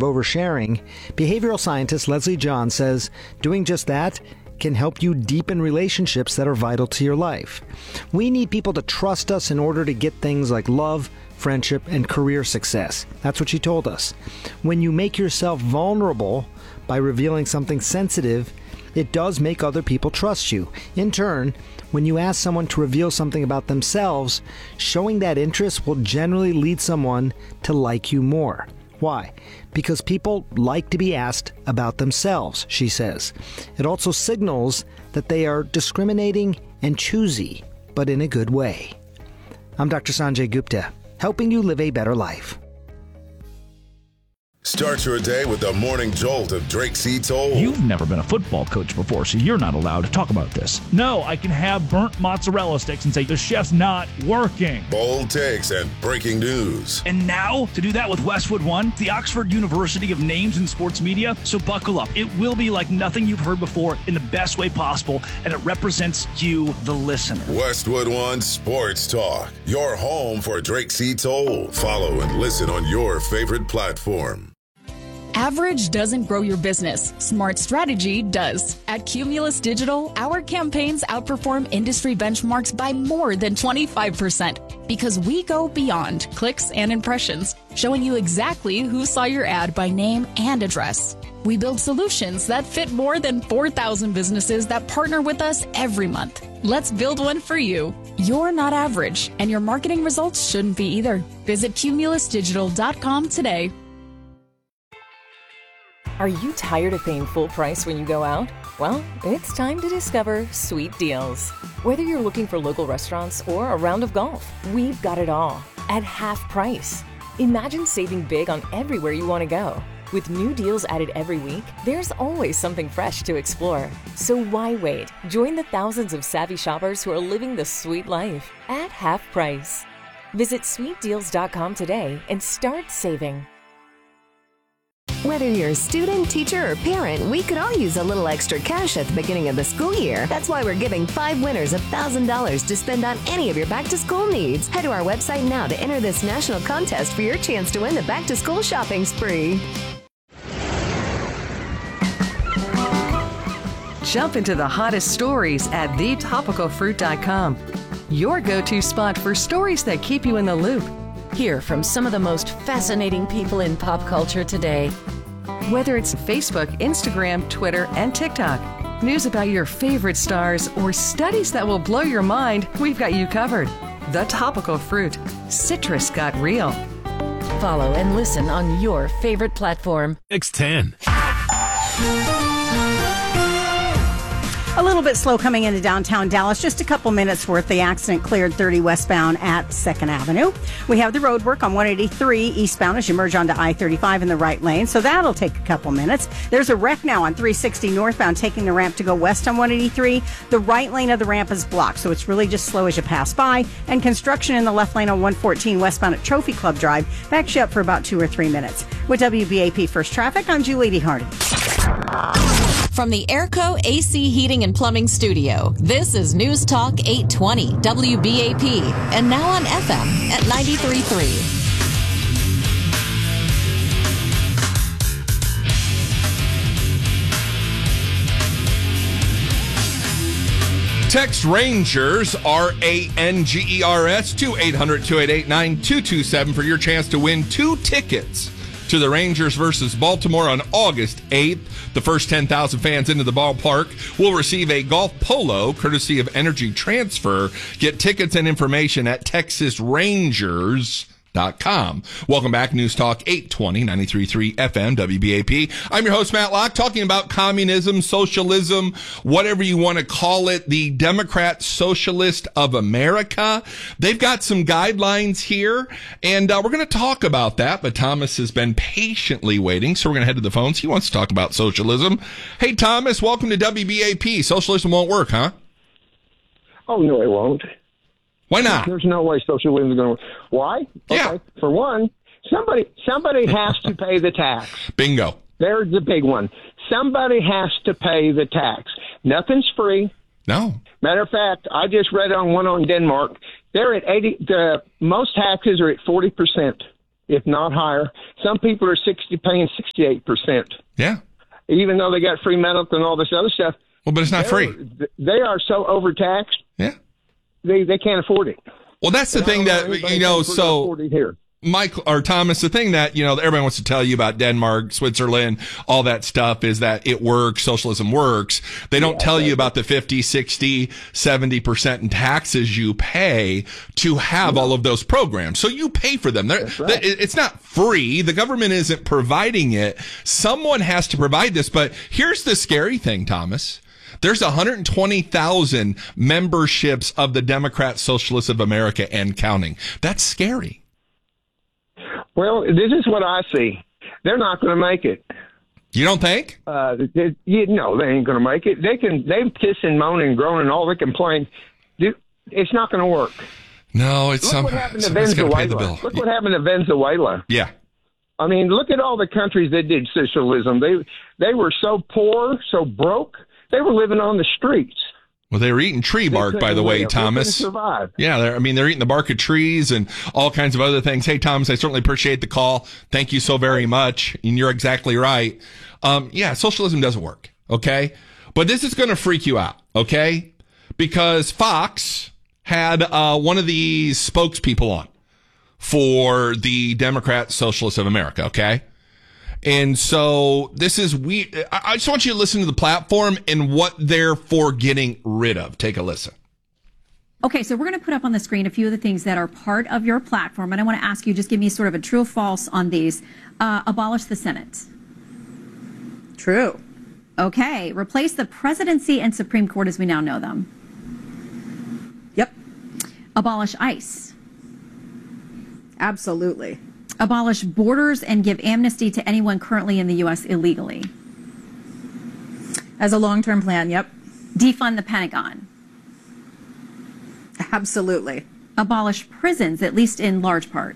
oversharing, behavioral scientist Leslie John says doing just that can help you deepen relationships that are vital to your life. We need people to trust us in order to get things like love, friendship, and career success. That's what she told us. When you make yourself vulnerable by revealing something sensitive, it does make other people trust you. In turn, when you ask someone to reveal something about themselves, showing that interest will generally lead someone to like you more. Why? Because people like to be asked about themselves, she says. It also signals that they are discriminating and choosy, but in a good way. I'm Dr. Sanjay Gupta, helping you live a better life. Start your day with the morning jolt of Drake C. Toll. You've never been a football coach before, so you're not allowed to talk about this. No, I can have burnt mozzarella sticks and say the chef's not working. Bold takes and breaking news. And now, to do that with Westwood One, the Oxford University of Names in Sports Media. So buckle up. It will be like nothing you've heard before in the best way possible, and it represents you, the listener. Westwood One Sports Talk, your home for Drake C. Toll. Follow and listen on your favorite platform. Average doesn't grow your business. Smart strategy does. At Cumulus Digital, our campaigns outperform industry benchmarks by more than 25% because we go beyond clicks and impressions, showing you exactly who saw your ad by name and address. We build solutions that fit more than 4,000 businesses that partner with us every month. Let's build one for you. You're not average, and your marketing results shouldn't be either. Visit cumulusdigital.com today. Are you tired of paying full price when you go out? Well, it's time to discover Sweet Deals. Whether you're looking for local restaurants or a round of golf, we've got it all at half price. Imagine saving big on everywhere you want to go. With new deals added every week, there's always something fresh to explore. So why wait? Join the thousands of savvy shoppers who are living the sweet life at half price. Visit sweetdeals.com today and start saving. Whether you're a student, teacher, or parent, we could all use a little extra cash at the beginning of the school year. That's why we're giving 5 winners $1,000 to spend on any of your back-to-school needs. Head to our website now to enter this national contest for your chance to win the back-to-school shopping spree. Jump into the hottest stories at thetopicalfruit.com. Your go-to spot for stories that keep you in the loop. Hear from some of the most fascinating people in pop culture today. Whether it's Facebook, Instagram, Twitter, and TikTok, news about your favorite stars, or studies that will blow your mind, we've got you covered. The Topical Fruit. Citrus got real. Follow and listen on your favorite platform. X10. A little bit slow coming into downtown Dallas. Just a couple minutes worth. The accident cleared 30 westbound at 2nd Avenue. We have the road work on 183 eastbound as you merge onto I-35 in the right lane. So that'll take a couple minutes. There's a wreck now on 360 northbound taking the ramp to go west on 183. The right lane of the ramp is blocked, so it's really just slow as you pass by. And construction in the left lane on 114 westbound at Trophy Club Drive backs you up for about 2 or 3 minutes. With WBAP First Traffic, I'm Julie D. Hardy. From the Airco AC Heating and Plumbing Studio, this is News Talk 820 WBAP, and now on FM at 93.3. Text Rangers, RANGERS, to 800-288-9227 for your chance to win 2 tickets to the Rangers versus Baltimore on August 8th. The first 10,000 fans into the ballpark will receive a golf polo courtesy of Energy Transfer. Get tickets and information at TexasRangers.com. Welcome back, News Talk 820, 93.3 FM, WBAP. I'm your host, Matt Locke, talking about communism, socialism, whatever you want to call it, the Democrat Socialist of America. They've got some guidelines here, and we're going to talk about that, but Thomas has been patiently waiting, so we're going to head to the phones. He wants to talk about socialism. Hey, Thomas, welcome to WBAP. Socialism won't work, huh? Oh, no, it won't. Why not? There's no way socialism is going to work. Why? Yeah. Okay. For one, somebody has to pay the tax. Bingo. There's the big one. Somebody has to pay the tax. Nothing's free. No. Matter of fact, I just read on one on Denmark. They're at 80. The most taxes are at 40%. if not higher. Some people are paying 68%. Yeah. Even though they got free medical and all this other stuff. Well, but it's not free. They are so overtaxed. Yeah. They can't afford it. Well, that's the thing that, so Mike or Thomas, the thing that, everybody wants to tell you about Denmark, Switzerland, all that stuff is that it works, socialism works. They don't tell you about the 50, 60, 70% in taxes you pay to have all of those programs. So you pay for them. Right. It's not free. The government isn't providing it. Someone has to provide this. But here's the scary thing, Thomas. There's 120,000 memberships of the Democrat Socialists of America and counting. That's scary. Well, this is what I see. They're not going to make it. You don't think? No, they ain't going to make it. They piss and moan and groan and all they complain. It's not going to work. No, it's Look what happened to Venezuela. Look what happened to Venezuela. Yeah. I mean, look at all the countries that did socialism. They were so poor, so broke, they were living on the streets. Well, they were eating tree bark, by the way, Thomas. Survive. Yeah, they're eating the bark of trees and all kinds of other things. Hey, Thomas, I certainly appreciate the call. Thank you so very much. And you're exactly right. Socialism doesn't work, okay? But this is going to freak you out, okay? Because Fox had one of these spokespeople on for the Democrat Socialists of America, okay? And so this is I just want you to listen to the platform and what they're for getting rid of. Take a listen. Okay, so we're going to put up on the screen a few of the things that are part of your platform. And I want to ask you, just give me sort of a true or false on these. Abolish the Senate. True. Okay, replace the presidency and Supreme Court as we now know them. Yep. Abolish ICE. Absolutely. Abolish borders and give amnesty to anyone currently in the U.S. illegally. As a long-term plan, yep. Defund the Pentagon. Absolutely. Abolish prisons, at least in large part.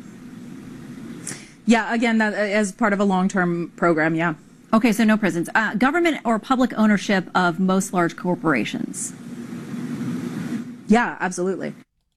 Yeah, again, that as part of a long-term program, yeah. Okay, so no prisons. Government or public ownership of most large corporations. Yeah, absolutely.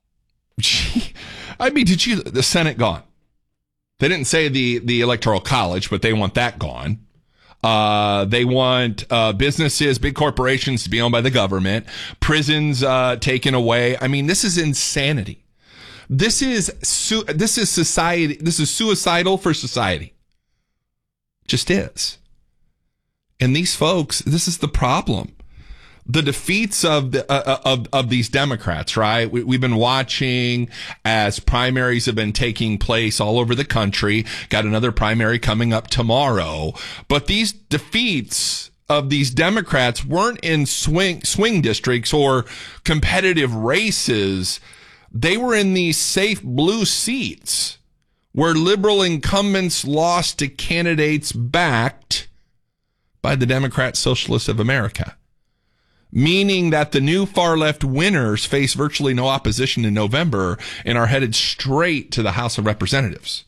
I mean, the Senate gone? They didn't say the Electoral College, but they want that gone. They want businesses, big corporations to be owned by the government, prisons taken away. I mean, this is insanity. This is society. This is suicidal for society. Just is. And these folks, this is the problem. The defeats of these Democrats, right? We've been watching as primaries have been taking place all over the country. Got another primary coming up tomorrow. But these defeats of these Democrats weren't in swing districts or competitive races. They were in these safe blue seats where liberal incumbents lost to candidates backed by the Democrat Socialists of America. Meaning that the new far-left winners face virtually no opposition in November and are headed straight to the House of Representatives.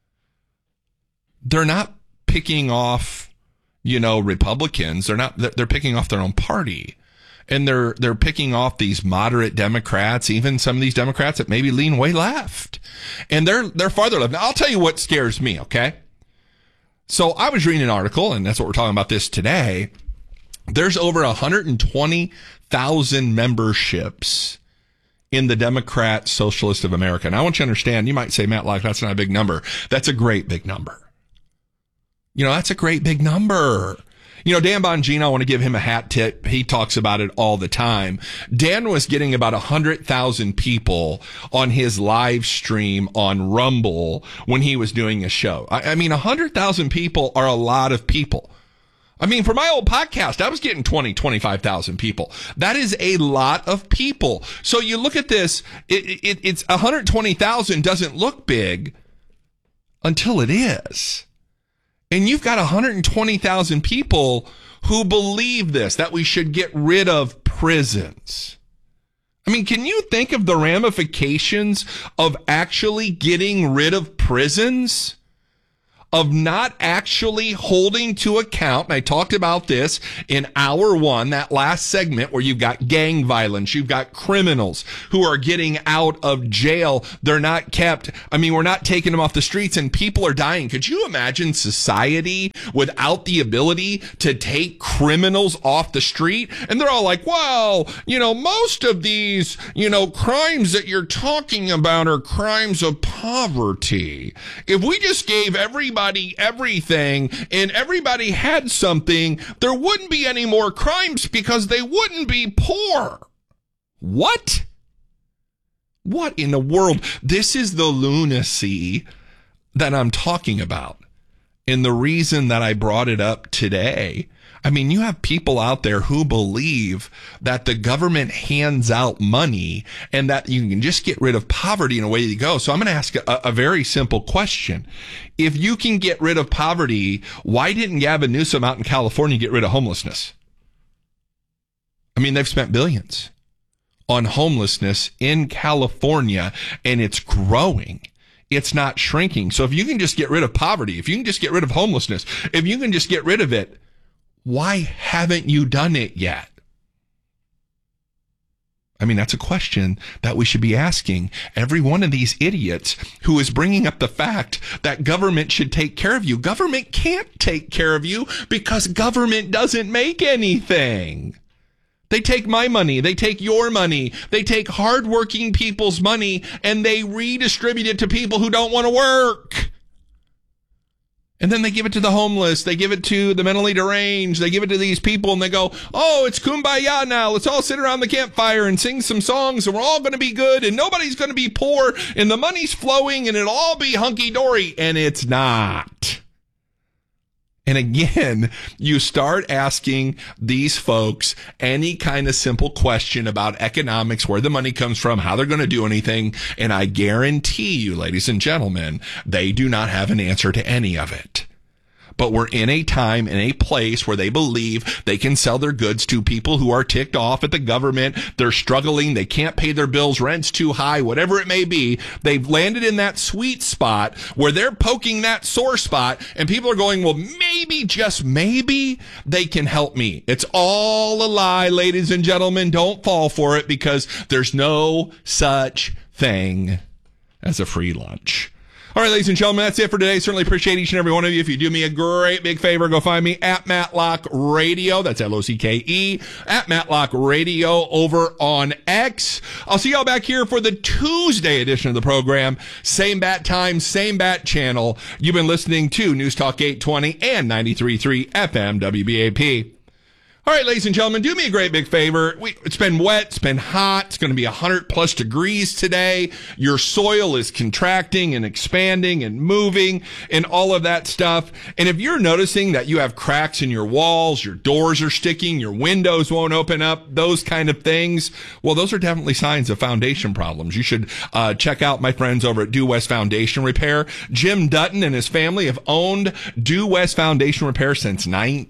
They're not picking off, Republicans. They're picking off their own party. And they're picking off these moderate Democrats, even some of these Democrats that maybe lean way left. And they're farther left. Now, I'll tell you what scares me, okay? So I was reading an article, and that's what we're talking about this today. There's over 120,000 memberships in the Democrat Socialist of America. And I want you to understand, you might say, Matt, like, that's not a big number. That's a great big number. That's a great big number. Dan Bongino, I want to give him a hat tip. He talks about it all the time. Dan was getting about 100,000 people on his live stream on Rumble when he was doing a show. I mean, 100,000 people are a lot of people. I mean, for my old podcast, I was getting 25,000 people. That is a lot of people. So you look at this, it's 120,000 doesn't look big until it is. And you've got 120,000 people who believe this, that we should get rid of prisons. I mean, can you think of the ramifications of actually getting rid of prisons? of not actually holding to account, and I talked about this in hour one, that last segment where you've got gang violence, you've got criminals who are getting out of jail. They're not kept. I mean, we're not taking them off the streets and people are dying. Could you imagine society without the ability to take criminals off the street? And they're all like, well, most of these, crimes that you're talking about are crimes of poverty. If we just gave everybody everything and everybody had something, there wouldn't be any more crimes because they wouldn't be poor. What? What in the world? This is the lunacy that I'm talking about. And the reason that I brought it up today, I mean, you have people out there who believe that the government hands out money and that you can just get rid of poverty and away you go. So I'm going to ask a very simple question. If you can get rid of poverty, why didn't Gavin Newsom out in California get rid of homelessness? I mean, they've spent billions on homelessness in California, and it's growing. It's not shrinking. So if you can just get rid of poverty, if you can just get rid of homelessness, if you can just get rid of it, why haven't you done it yet? I mean, that's a question that we should be asking every one of these idiots who is bringing up the fact that government should take care of you. Government can't take care of you because government doesn't make anything. They take my money. They take your money. They take hardworking people's money and they redistribute it to people who don't want to work. And then they give it to the homeless. They give it to the mentally deranged. They give it to these people and they go, oh, it's kumbaya now. Let's all sit around the campfire and sing some songs and we're all going to be good and nobody's going to be poor and the money's flowing and it'll all be hunky-dory. And it's not. And again, you start asking these folks any kind of simple question about economics, where the money comes from, how they're going to do anything. And I guarantee you, ladies and gentlemen, they do not have an answer to any of it. But we're in a time, in a place where they believe they can sell their goods to people who are ticked off at the government. They're struggling. They can't pay their bills. Rent's too high, whatever it may be. They've landed in that sweet spot where they're poking that sore spot and people are going, well, maybe, just maybe they can help me. It's all a lie, ladies and gentlemen. Don't fall for it because there's no such thing as a free lunch. All right, ladies and gentlemen, that's it for today. Certainly appreciate each and every one of you. If you do me a great big favor, go find me at Matlock Radio. That's L-O-C-K-E, at Matlock Radio over on X. I'll see y'all back here for the Tuesday edition of the program. Same bat time, same bat channel. You've been listening to News Talk 820 and 93.3 FM WBAP. All right, ladies and gentlemen, do me a great big favor. It's been wet. It's been hot. It's going to be 100 plus degrees today. Your soil is contracting and expanding and moving and all of that stuff. And if you're noticing that you have cracks in your walls, your doors are sticking, your windows won't open up, those kind of things, well, those are definitely signs of foundation problems. You should check out my friends over at Due West Foundation Repair. Jim Dutton and his family have owned Due West Foundation Repair since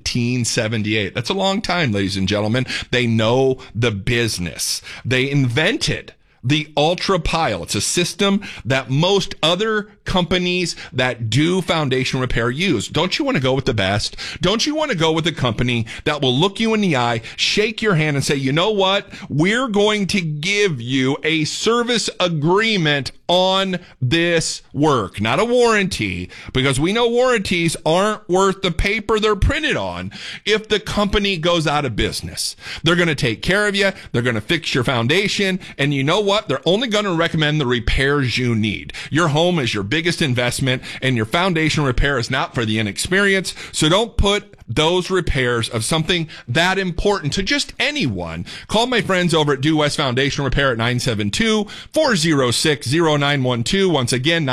1978. That's a long time, ladies and gentlemen. They know the business. They invented the Ultra Pile. It's a system that most other companies that do foundation repair use. Don't you want to go with the best? Don't you want to go with a company that will look you in the eye, shake your hand and say, you know what? We're going to give you a service agreement on this work, not a warranty, because we know warranties aren't worth the paper they're printed on if the company goes out of business. They're going to take care of you. They're going to fix your foundation. And you know what? They're only going to recommend the repairs you need. Your home is your biggest investment, and your foundation repair is not for the inexperienced. So don't put those repairs of something that important to just anyone. Call my friends over at Due West Foundation Repair at 972-406-0912. Once again,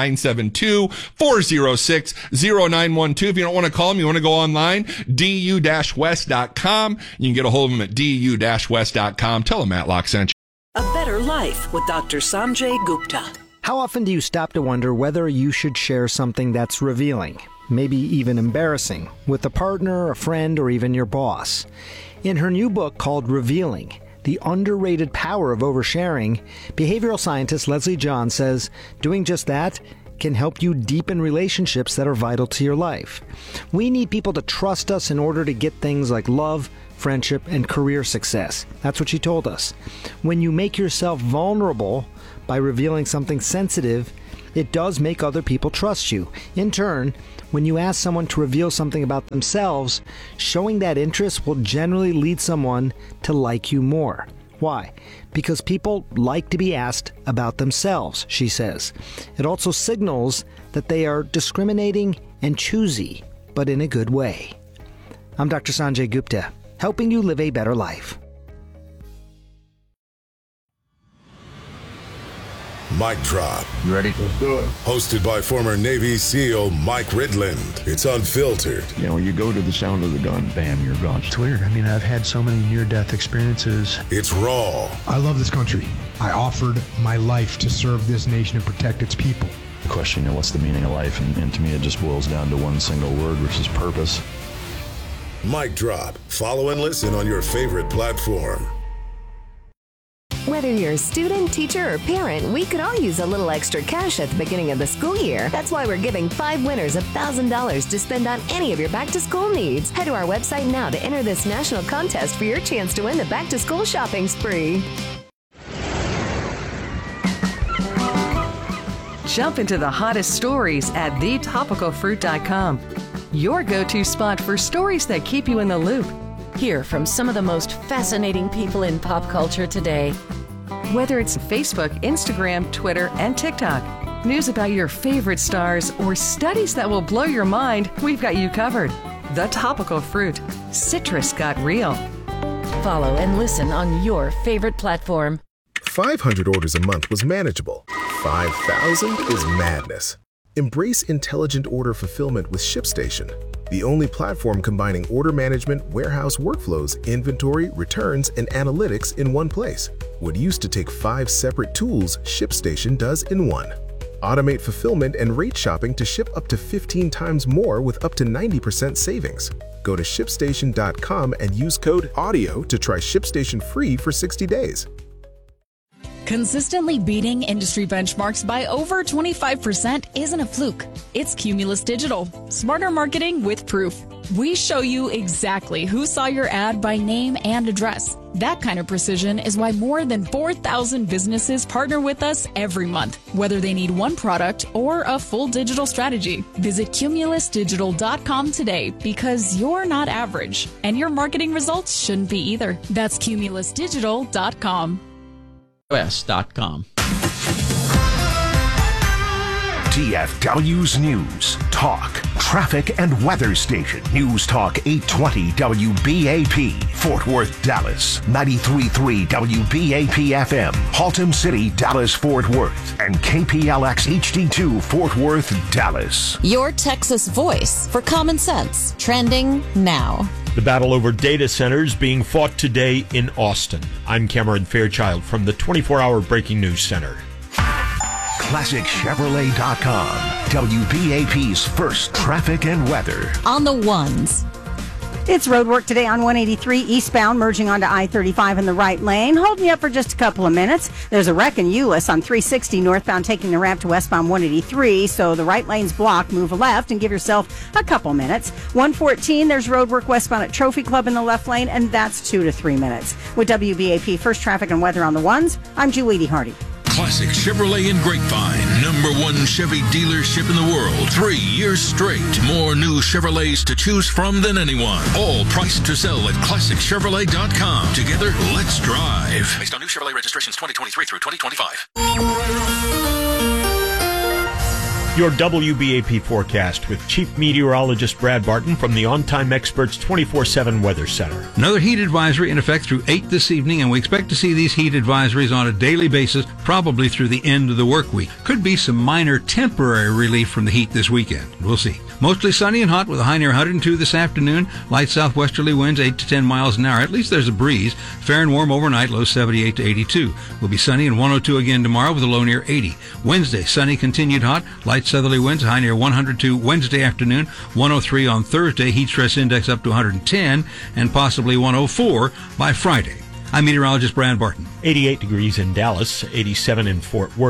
972-406-0912. If you don't want to call them, you want to go online, du-west.com. You can get a hold of them at du-west.com. Tell them Matlock sent you. A Better Life with Dr. Sanjay Gupta. How often do you stop to wonder whether you should share something that's revealing, maybe even embarrassing, with a partner, a friend, or even your boss? In her new book called Revealing, The Underrated Power of Oversharing, behavioral scientist Leslie John says doing just that can help you deepen relationships that are vital to your life. We need people to trust us in order to get things like love, friendship, and career success. That's what she told us. When you make yourself vulnerable by revealing something sensitive, it does make other people trust you. In turn, when you ask someone to reveal something about themselves, showing that interest will generally lead someone to like you more. Why? Because people like to be asked about themselves, she says. It also signals that they are discriminating and choosy, but in a good way. I'm Dr. Sanjay Gupta, helping you live a better life. Mic Drop. You ready? Let's do it. Hosted by former Navy SEAL Mike Ridland. It's unfiltered. You know, you go to the sound of the gun, bam, you're gone. It's weird. I mean, I've had so many near-death experiences. It's raw. I love this country. I offered my life to serve this nation and protect its people. The question, you know, what's the meaning of life? And to me, it just boils down to one single word, which is purpose. Mic Drop. Follow and listen on your favorite platform. Whether you're a student, teacher, or parent, we could all use a little extra cash at the beginning of the school year. That's why we're giving 5 winners $1,000 to spend on any of your back-to-school needs. Head to our website now to enter this national contest for your chance to win the back-to-school shopping spree. Jump into the hottest stories at thetopicalfruit.com. Your go-to spot for stories that keep you in the loop. Hear from some of the most fascinating people in pop culture today. Whether it's Facebook, Instagram, Twitter, and TikTok, news about your favorite stars, or studies that will blow your mind, we've got you covered. The Topical Fruit. Citrus got real. Follow and listen on your favorite platform. 500 orders a month was manageable. 5,000 is madness. Embrace intelligent order fulfillment with ShipStation, the only platform combining order management, warehouse workflows, inventory, returns, and analytics in one place. What used to take 5 separate tools, ShipStation does in one. Automate fulfillment and rate shopping to ship up to 15 times more with up to 90% savings. Go to ShipStation.com and use code AUDIO to try ShipStation free for 60 days. Consistently beating industry benchmarks by over 25% isn't a fluke. It's Cumulus Digital. Smarter marketing with proof. We show you exactly who saw your ad by name and address. That kind of precision is why more than 4,000 businesses partner with us every month, whether they need one product or a full digital strategy. Visit cumulusdigital.com today because you're not average, and your marketing results shouldn't be either. That's cumulusdigital.com. US.com. DFW's News, Talk, Traffic and Weather Station. News Talk 820 WBAP, Fort Worth, Dallas. 93.3 WBAP FM, Haltom City, Dallas, Fort Worth. And KPLX HD2, Fort Worth, Dallas. Your Texas voice for common sense. Trending now. The battle over data centers being fought today in Austin. I'm Cameron Fairchild from the 24-hour Breaking News Center. ClassicChevrolet.com, WBAP's first traffic and weather. On the ones. It's road work today on 183 eastbound, merging onto I-35 in the right lane. Holding you up for just a couple of minutes. There's a wreck in Euless on 360 northbound, taking the ramp to westbound 183. So the right lane's blocked. Move left and give yourself a couple minutes. 114, there's road work westbound at Trophy Club in the left lane, and that's 2 to 3 minutes. With WBAP First Traffic and Weather on the ones, I'm Julie Hardy. Classic Chevrolet in Grapevine, #1 Chevy dealership in the world. 3 years straight. More new Chevrolets to choose from than anyone. All priced to sell at ClassicChevrolet.com. Together, let's drive. Based on new Chevrolet registrations 2023 through 2025. Your WBAP forecast with Chief Meteorologist Brad Barton from the On Time Experts 24/7 Weather Center. Another heat advisory in effect through 8 this evening, and we expect to see these heat advisories on a daily basis, probably through the end of the work week. Could be some minor temporary relief from the heat this weekend. We'll see. Mostly sunny and hot with a high near 102 this afternoon. Light southwesterly winds 8 to 10 miles an hour. At least there's a breeze. Fair and warm overnight, low 78 to 82. Will be sunny and 102 again tomorrow with a low near 80. Wednesday, sunny, continued hot. Light southerly winds, high near 102 Wednesday afternoon. 103 on Thursday. Heat stress index up to 110 and possibly 104 by Friday. I'm meteorologist Brad Barton. 88 degrees in Dallas, 87 in Fort Worth.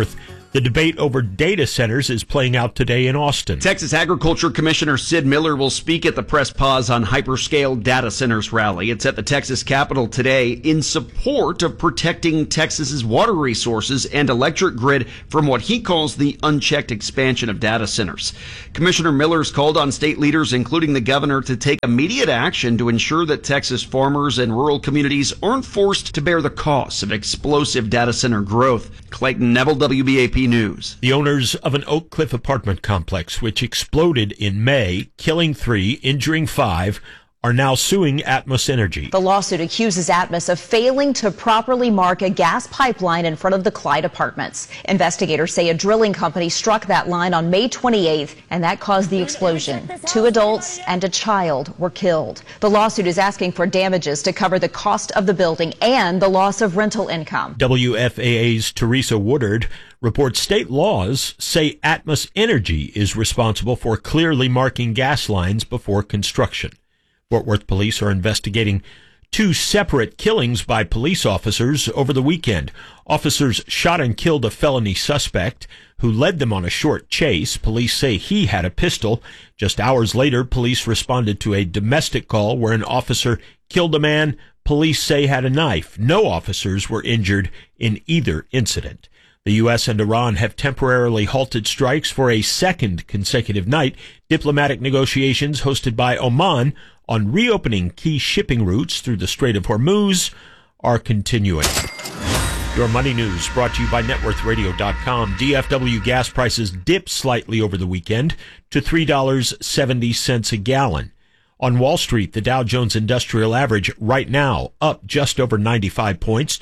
The debate over data centers is playing out today in Austin. Texas Agriculture Commissioner Sid Miller will speak at the Press Pause on Hyperscale Data Centers rally. It's at the Texas Capitol today in support of protecting Texas's water resources and electric grid from what he calls the unchecked expansion of data centers. Commissioner Miller's called on state leaders, including the governor, to take immediate action to ensure that Texas farmers and rural communities aren't forced to bear the costs of explosive data center growth. Clayton Neville, WBAP News. The owners of an Oak Cliff apartment complex, which exploded in May, killing 3, injuring 5, are now suing Atmos Energy. The lawsuit accuses Atmos of failing to properly mark a gas pipeline in front of the Clyde apartments. Investigators say a drilling company struck that line on May 28th, and that caused the explosion. 2 adults and a child were killed. The lawsuit is asking for damages to cover the cost of the building and the loss of rental income. WFAA's Teresa Woodard reports state laws say Atmos Energy is responsible for clearly marking gas lines before construction. Fort Worth police are investigating 2 separate killings by police officers over the weekend. Officers shot and killed a felony suspect who led them on a short chase. Police say he had a pistol. Just hours later, police responded to a domestic call where an officer killed a man police say had a knife. No officers were injured in either incident. The U.S. and Iran have temporarily halted strikes for a second consecutive night. Diplomatic negotiations hosted by Oman on reopening key shipping routes through the Strait of Hormuz are continuing. Your Money News brought to you by NetworthRadio.com. DFW gas prices dipped slightly over the weekend to $3.70 a gallon. On Wall Street, the Dow Jones Industrial Average right now up just over 95 points to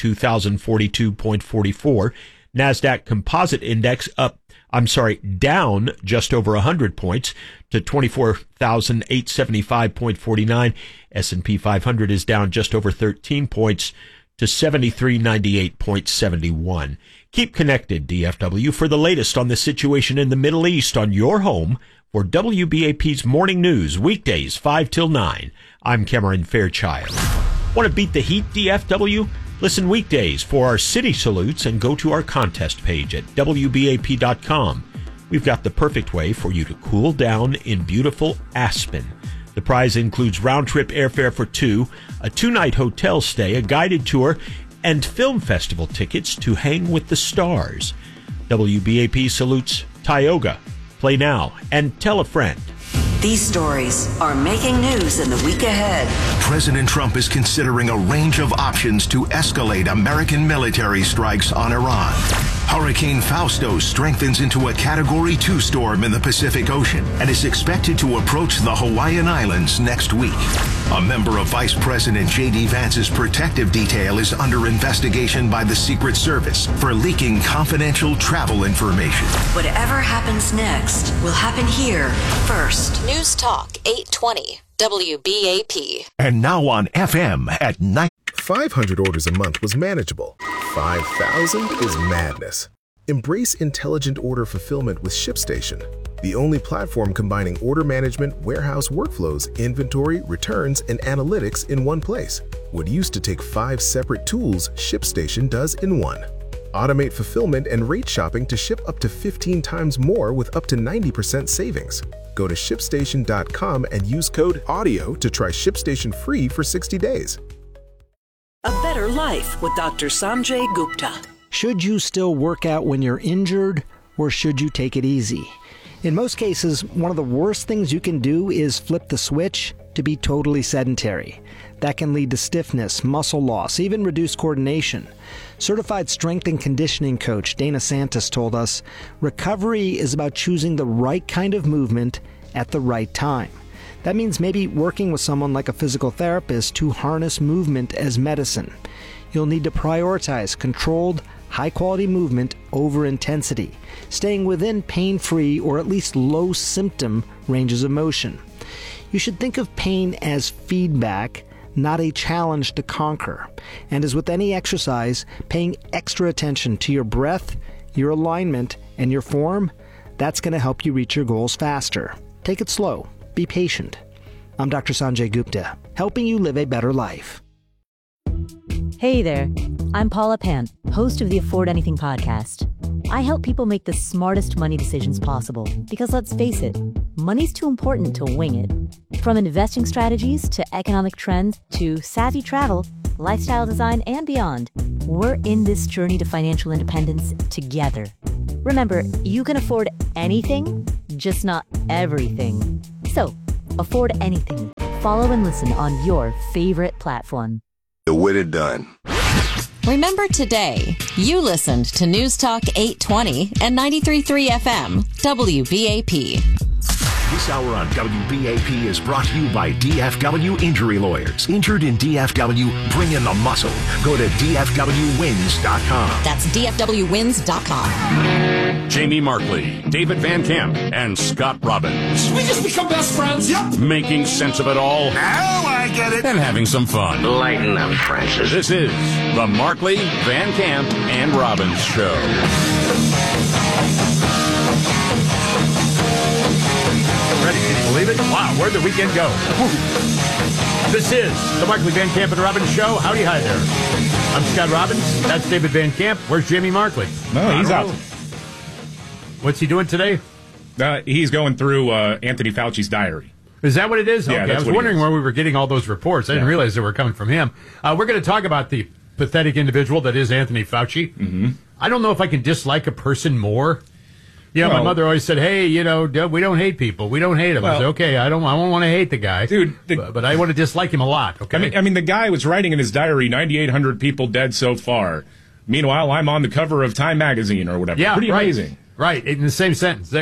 52,042.44. NASDAQ Composite Index down just over 100 points to 24,875.49. S&P 500 is down just over 13 points to 7398.71. Keep connected, DFW, for the latest on the situation in the Middle East on your home for WBAP's Morning News, weekdays 5 till 9. I'm Cameron Fairchild. Want to beat the heat, DFW? Listen weekdays for our city salutes and go to our contest page at WBAP.com. We've got the perfect way for you to cool down in beautiful Aspen. The prize includes round-trip airfare for 2, a 2-night hotel stay, a guided tour, and film festival tickets to hang with the stars. WBAP salutes Tioga, Play Now, and Tell a Friend. These stories are making news in the week ahead. President Trump is considering a range of options to escalate American military strikes on Iran. Hurricane Fausto strengthens into a Category 2 storm in the Pacific Ocean and is expected to approach the Hawaiian Islands next week. A member of Vice President J.D. Vance's protective detail is under investigation by the Secret Service for leaking confidential travel information. Whatever happens next will happen here first. News Talk 820 WBAP. And now on FM at 9. 500 orders a month was manageable. 5,000 is madness. Embrace intelligent order fulfillment with ShipStation, the only platform combining order management, warehouse workflows, inventory, returns, and analytics in one place. What used to take 5 separate tools, ShipStation does in one. Automate fulfillment and rate shopping to ship up to 15 times more with up to 90% savings. Go to ShipStation.com and use code AUDIO to try ShipStation free for 60 days. A Better Life with Dr. Sanjay Gupta. Should you still work out when you're injured, or should you take it easy? In most cases, one of the worst things you can do is flip the switch to be totally sedentary. That can lead to stiffness, muscle loss, even reduced coordination. Certified strength and conditioning coach Dana Santos told us, recovery is about choosing the right kind of movement at the right time. That means maybe working with someone like a physical therapist to harness movement as medicine. You'll need to prioritize controlled, high-quality movement over intensity, staying within pain-free or at least low-symptom ranges of motion. You should think of pain as feedback, not a challenge to conquer. And as with any exercise, paying extra attention to your breath, your alignment, and your form, that's going to help you reach your goals faster. Take it slow. Be patient. I'm Dr. Sanjay Gupta, helping you live a better life. Hey there. I'm Paula Pant, host of the Afford Anything podcast. I help people make the smartest money decisions possible because, let's face it, money's too important to wing it. From investing strategies to economic trends to savvy travel, lifestyle design, and beyond, we're in this journey to financial independence together. Remember, you can afford anything, just not everything. So, afford anything. Follow and listen on your favorite platform. Get it done. Remember today, you listened to News Talk 820 and 93.3 FM, WBAP. This hour on WBAP is brought to you by DFW Injury Lawyers. Injured in DFW, bring in the muscle. Go to DFWWins.com. That's DFWWins.com. Jamie Markley, David Van Camp, and Scott Robbins. We just become best friends. Yep. Making sense of it all. Now I get it. And having some fun. Lighten up, Francis. This is the Markley, Van Camp, and Robbins Show. Ready? Can you believe it? Wow, where'd the weekend go? Woo. This is the Markley, Van Camp, and Robbins Show. Howdy, hi there. I'm Scott Robbins. That's David Van Camp. Where's Jamie Markley? No, he's out. What's he doing today? He's going through Anthony Fauci's diary. Is that what it is? Yeah, okay. I was wondering where we were getting all those reports. I didn't realize they were coming from him. We're going to talk about the pathetic individual that is Anthony Fauci. Mm-hmm. I don't know if I can dislike a person more. Yeah, my mother always said, "Hey, we don't hate people. We don't hate him." I said, "Okay, I don't want to hate the guy, dude, but I want to dislike him a lot." Okay, I mean, the guy was writing in his diary, 9,800 people dead so far. Meanwhile, I'm on the cover of Time magazine or whatever. Yeah, pretty amazing. Right, in the same sentence.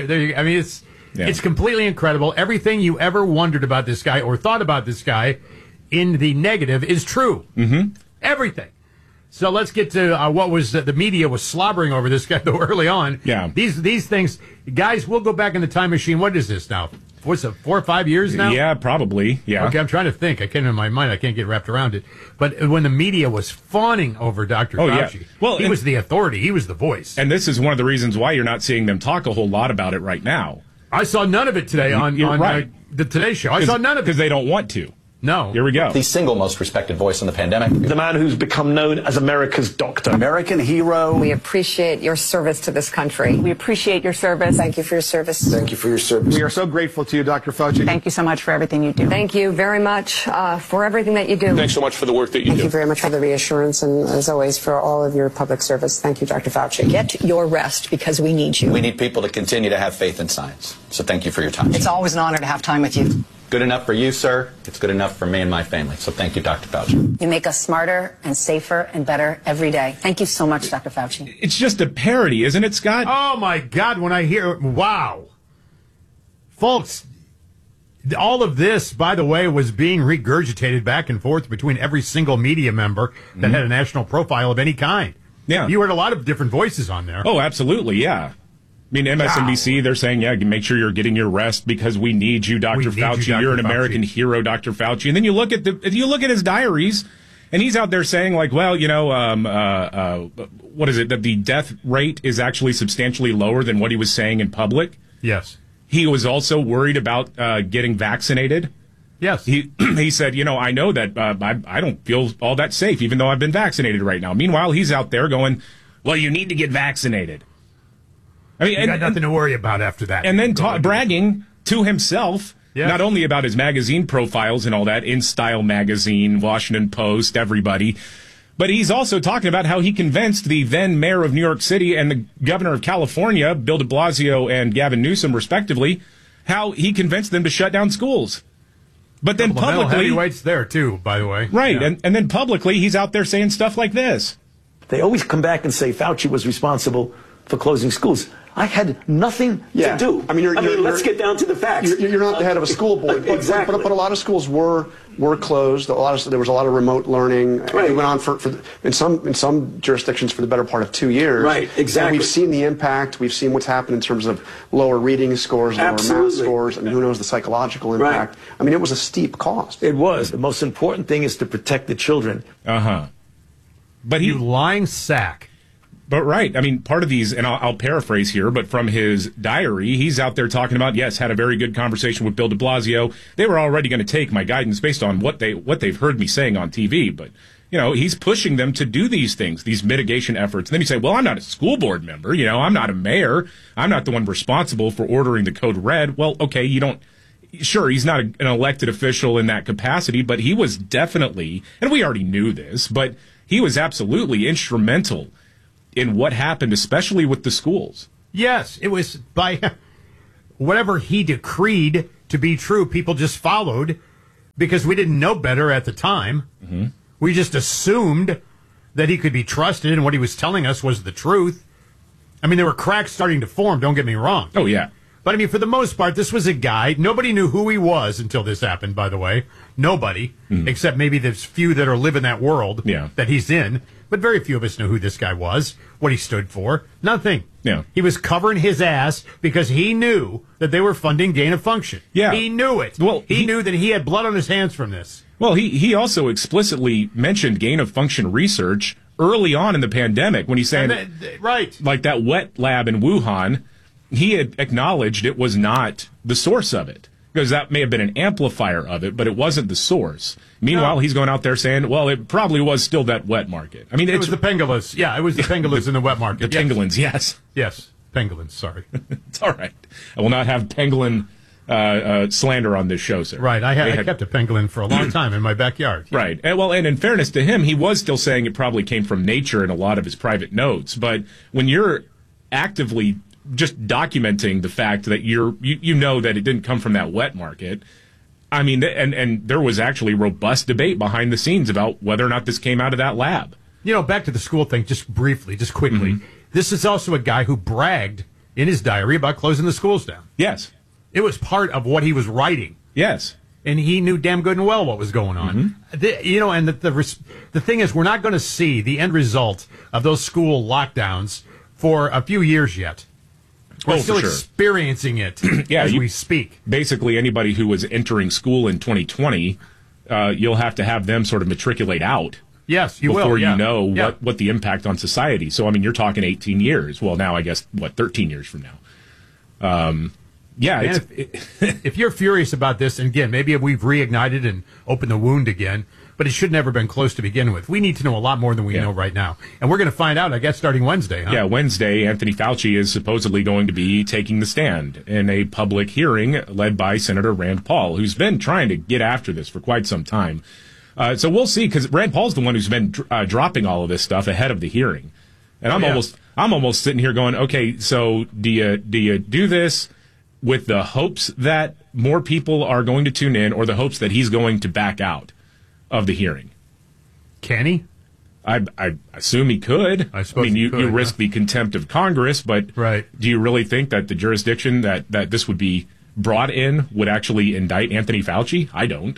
It's completely incredible. Everything you ever wondered about this guy or thought about this guy in the negative is true. Mm-hmm. Everything. So let's get to what was the media was slobbering over this guy though early on. Yeah. These things, guys. We'll go back in the time machine. What is this now? What's it? 4 or 5 years now? Yeah, probably. Yeah. Okay, I'm trying to think. I can't in my mind. I can't get wrapped around it. But when the media was fawning over Dr. Fauci, yeah. Well, he was the authority. He was the voice. And this is one of the reasons why you're not seeing them talk a whole lot about it right now. I saw none of it today on the Today Show. I saw none of it because they don't want to. No. Here we go. The single most respected voice in the pandemic. The man who's become known as America's doctor. American hero. We appreciate your service to this country. We appreciate your service. Thank you for your service. Thank you for your service. We are so grateful to you, Dr. Fauci. Thank you so much for everything you do. Thank you very much for everything that you do. Thanks so much for the work that you do. Thank you very much for the reassurance and, as always, for all of your public service. Thank you, Dr. Fauci. Get your rest because we need you. We need people to continue to have faith in science. So thank you for your time. It's always an honor to have time with you. Good enough for you, sir. It's good enough for me and my family. So thank you, Dr. Fauci. You make us smarter and safer and better every day. Thank you so much, Dr. Fauci. It's just a parody, isn't it, Scott? Oh, my God. When I hear, wow. Folks, all of this, by the way, was being regurgitated back and forth between every single media member that had a national profile of any kind. Yeah. You heard a lot of different voices on there. Oh, absolutely, yeah. I mean, MSNBC, they're saying, yeah, make sure you're getting your rest because we need you, Dr. Fauci. You're an American hero, Dr. Fauci. And then you look at his diaries, and he's out there saying, like, well, what is it? That the death rate is actually substantially lower than what he was saying in public. Yes. He was also worried about getting vaccinated. Yes. He said, I know that I don't feel all that safe, even though I've been vaccinated right now. Meanwhile, he's out there going, well, you need to get vaccinated. I mean, you got nothing to worry about after that. And then bragging to himself, not only about his magazine profiles and all that, In Style Magazine, Washington Post, everybody, but he's also talking about how he convinced the then mayor of New York City and the governor of California, Bill de Blasio and Gavin Newsom, respectively, how he convinced them to shut down schools. But then publicly... heavyweights there, too, by the way. Right, yeah. and then publicly, he's out there saying stuff like this. They always come back and say Fauci was responsible for closing schools. I had nothing to do. I mean, let's get down to the facts. You're not the head of a school board. Exactly. But a lot of schools were closed. There was a lot of remote learning. Right. It went on in some jurisdictions for the better part of 2 years. Right, exactly. And we've seen the impact. We've seen what's happened in terms of lower reading scores, lower math scores, and who knows the psychological impact. Right. I mean, it was a steep cost. It was. The most important thing is to protect the children. Uh-huh. But you lying sack. But right, I mean, part of these, and I'll paraphrase here, but from his diary, he's out there talking about, yes, had a very good conversation with Bill de Blasio. They were already going to take my guidance based on what they've heard me saying on TV, but he's pushing them to do these things, these mitigation efforts. And then you say, well, I'm not a school board member. I'm not a mayor. I'm not the one responsible for ordering the code red. Well, okay, sure, he's not an elected official in that capacity, but he was definitely, and we already knew this, but he was absolutely instrumental in what happened, especially with the schools. Yes, it was by whatever he decreed to be true, people just followed because we didn't know better at the time. Mm-hmm. We just assumed that he could be trusted and what he was telling us was the truth. I mean, there were cracks starting to form, don't get me wrong. Oh, yeah. But, I mean, for the most part, this was a guy. Nobody knew who he was until this happened, by the way. Nobody, except maybe there's few that are living that world that he's in. But very few of us knew who this guy was, what he stood for. Nothing. Yeah. He was covering his ass because he knew that they were funding gain of function. Yeah. He knew it. Well, he knew that he had blood on his hands from this. Well, he also explicitly mentioned gain of function research early on in the pandemic when he's saying, right, like that wet lab in Wuhan, he had acknowledged it was not the source of it. Because that may have been an amplifier of it, but it wasn't the source. Meanwhile, he's going out there saying, well, it probably was still that wet market. I mean, it was the pangolins. Yeah, it was the pangolins in the wet market. The pangolins, yes. Yes, pangolins, sorry. It's all right. I will not have pangolin slander on this show, sir. Right, I kept a pangolin for a long time in my backyard. Yeah. Right. And in fairness to him, he was still saying it probably came from nature in a lot of his private notes. But when you're actively just documenting the fact that you know that it didn't come from that wet market. I mean, and there was actually robust debate behind the scenes about whether or not this came out of that lab. Back to the school thing, just briefly, just quickly. Mm-hmm. This is also a guy who bragged in his diary about closing the schools down. Yes. It was part of what he was writing. Yes. And he knew damn good and well what was going on. Mm-hmm. And the thing is, we're not going to see the end result of those school lockdowns for a few years yet. We're still experiencing it as we speak. Basically, anybody who was entering school in 2020, you'll have to have them sort of matriculate out. Yes, you will. Before you know what the impact on society. So, I mean, you're talking 18 years. Well, now I guess, 13 years from now. If you're furious about this, and again, maybe we've reignited and opened the wound again, but it should never have been close to begin with. We need to know a lot more than we know right now. And we're going to find out, I guess, starting Wednesday. Huh? Yeah, Wednesday, Anthony Fauci is supposedly going to be taking the stand in a public hearing led by Senator Rand Paul, who's been trying to get after this for quite some time. So we'll see, because Rand Paul's the one who's been dropping all of this stuff ahead of the hearing. And I'm almost sitting here going, okay, so do you do this with the hopes that more people are going to tune in, or the hopes that he's going to back out of the hearing? Can he? I assume he could. I suppose you risk the contempt of Congress, but do you really think that the jurisdiction that this would be brought in would actually indict Anthony Fauci? I don't.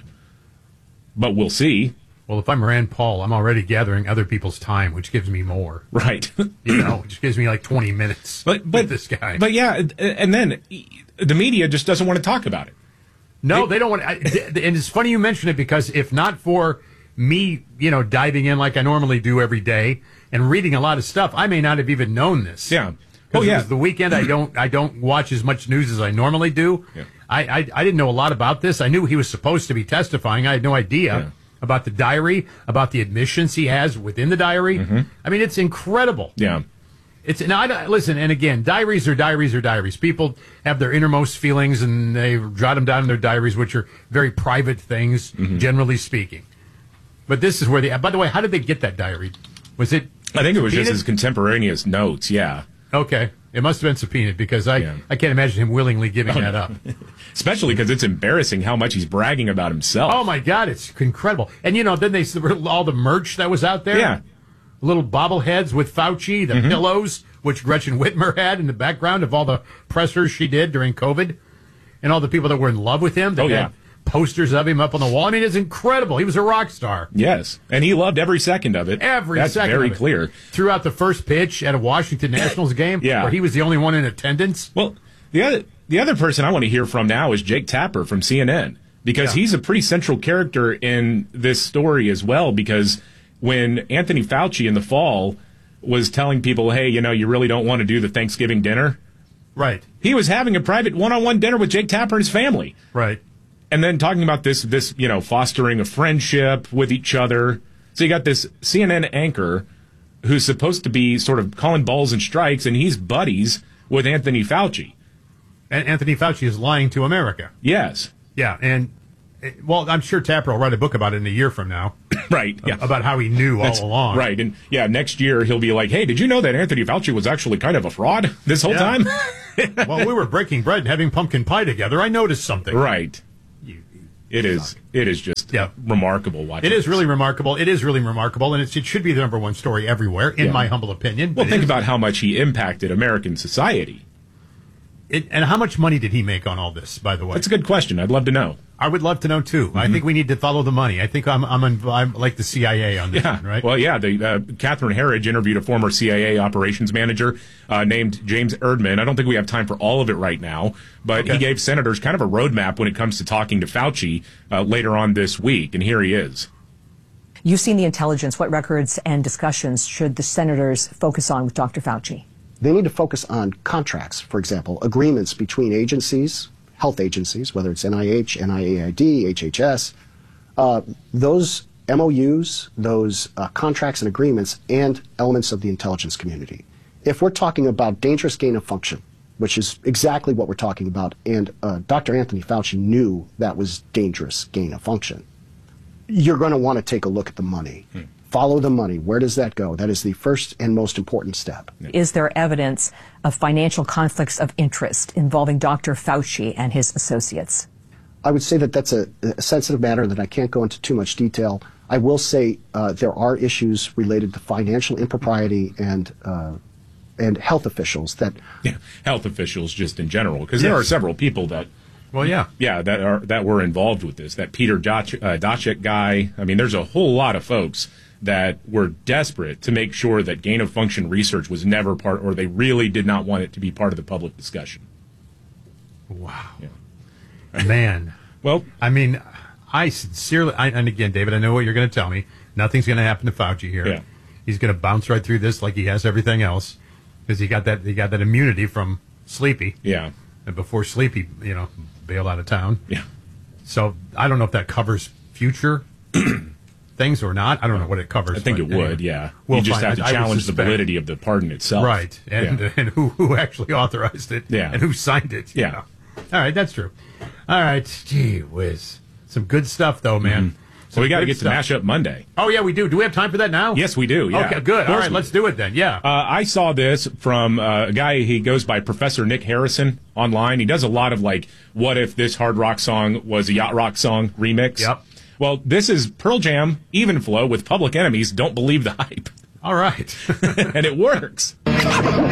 But we'll see. Well, if I'm Rand Paul, I'm already gathering other people's time, which gives me more. Right. Which gives me like 20 minutes with this guy. But yeah, and then the media just doesn't want to talk about it. No, they don't want to. And it's funny you mention it, because if not for me, diving in like I normally do every day and reading a lot of stuff, I may not have even known this. Yeah. Because it was the weekend. I don't watch as much news as I normally do. Yeah. I didn't know a lot about this. I knew he was supposed to be testifying. I had no idea about the diary, about the admissions he has within the diary. Mm-hmm. I mean, it's incredible. Yeah. Listen, and again, diaries are diaries are diaries. People have their innermost feelings, and they jot them down in their diaries, which are very private things, generally speaking. But this is where by the way, how did they get that diary? Was it? I think it was just his contemporaneous notes. Yeah. Okay. It must have been subpoenaed, because I can't imagine him willingly giving that up. Especially because it's embarrassing how much he's bragging about himself. Oh, my God. It's incredible. And, then all the merch that was out there. Yeah. Little bobbleheads with Fauci, the pillows, which Gretchen Whitmer had in the background of all the pressers she did during COVID, and all the people that were in love with him. That had posters of him up on the wall. I mean, it's incredible. He was a rock star. Yes, and he loved every second of it. That's very clear. Throughout the first pitch at a Washington Nationals game, where he was the only one in attendance. Well, the other person I want to hear from now is Jake Tapper from CNN, because he's a pretty central character in this story as well, because when Anthony Fauci in the fall was telling people, hey, you really don't want to do the Thanksgiving dinner. Right. He was having a private one-on-one dinner with Jake Tapper and his family. Right. And then talking about this, fostering a friendship with each other. So you got this CNN anchor who's supposed to be sort of calling balls and strikes, and he's buddies with Anthony Fauci. And Anthony Fauci is lying to America. Yes. Yeah, and, well, I'm sure Tapper will write a book about it in a year from now. Right, yeah. About how he knew all along. Right, and next year he'll be like, hey, did you know that Anthony Fauci was actually kind of a fraud this whole time? Well, we were breaking bread and having pumpkin pie together. I noticed something. Right. It is just remarkable watching. It is really remarkable. It is really remarkable, and it should be the number one story everywhere, in my humble opinion. Well, think about how much he impacted American society. And how much money did he make on all this, by the way? That's a good question. I'd love to know. I would love to know, too. I think we need to follow the money. I think I'm like the CIA on this one, right? Well, Catherine Herridge interviewed a former CIA operations manager named James Erdman. I don't think we have time for all of it right now, but he gave senators kind of a roadmap when it comes to talking to Fauci later on this week, and here he is. You've seen the intelligence. What records and discussions should the senators focus on with Dr. Fauci? They need to focus on contracts, for example, agreements between agencies, health agencies, whether it's NIH, NIAID, HHS, those MOUs, those contracts and agreements, and elements of the intelligence community. If we're talking about dangerous gain of function, which is exactly what we're talking about, and Dr. Anthony Fauci knew that was dangerous gain of function, you're going to want to take a look at the money. Follow the money. Where does that go? That is the first and most important step. Is there evidence of financial conflicts of interest involving Dr. Fauci and his associates? I would say that that's a sensitive matter that I can't go into too much detail. I will say there are issues related to financial impropriety and health officials that... Yeah, health officials just in general, because there are several people that... Well, that were involved with this. That Peter Daszak guy. I mean, there's a whole lot of folks that were desperate to make sure that gain of function research was never part, or they really did not want it to be part of the public discussion. Wow. Yeah. Man. Well, I mean, I sincerely, and again, David, I know what you're going to tell me. Nothing's going to happen to Fauci here. Yeah. He's going to bounce right through this like he has everything else, because he got that immunity from Sleepy. Yeah. And before Sleepy, bailed out of town. Yeah. So I don't know if that covers future things or not. I don't know what it covers. I think it would, yeah. You just have to challenge the validity of the pardon itself. Right. And who actually authorized it. Yeah. And who signed it. Yeah. All right, that's true. All right. Gee whiz. Some good stuff, though, man. Mm-hmm. So we got to get to Mashup Monday. Oh, yeah, we do. Do we have time for that now? Yes, we do, yeah. Okay, good. All right, let's do it then, yeah. I saw this from a guy, he goes by Professor Nick Harrison online. He does a lot of, what if this hard rock song was a yacht rock song remix? Yep. Well, this is Pearl Jam, Even Flow with Public Enemy's Don't Believe the Hype. All right. And it works.